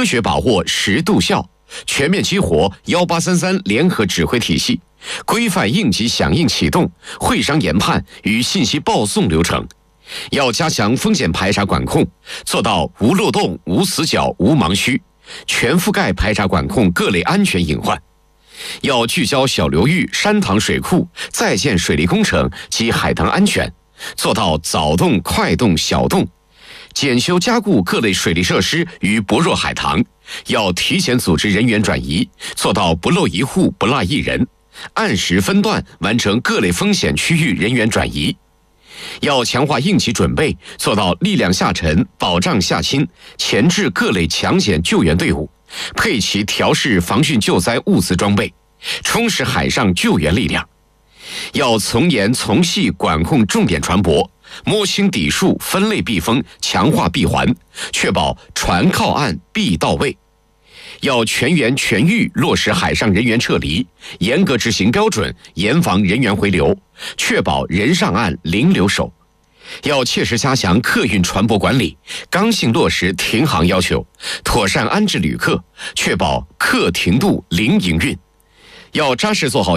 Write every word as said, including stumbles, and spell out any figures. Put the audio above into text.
科学把握十度效，全面激活一八三三联合指挥体系，规范应急响应启动、会商研判与信息报送流程。要加强风险排查管控，做到无漏洞、无死角、无盲区，全覆盖排查管控各类安全隐患。要聚焦小流域、山塘水库在建水利工程及海塘安全，做到早动、快动、小动，检修加固各类水利设施与薄弱海塘。要提前组织人员转移，做到不漏一户、不落一人，按时分段完成各类风险区域人员转移。要强化应急准备，做到力量下沉、保障下侵，前置各类抢险救援队伍，配齐调试防汛救灾物资装备，充实海上救援力量。要从严从细管控重点船舶，摸清底数，分类避风，强化闭环，确保船靠岸必到位。要全员全域落实海上人员撤离，严格执行标准，严防人员回流，确保人上岸零留守。要切实加强客运船舶管理，刚性落实停航要求，妥善安置旅客，确保客停渡零营运。要扎实做好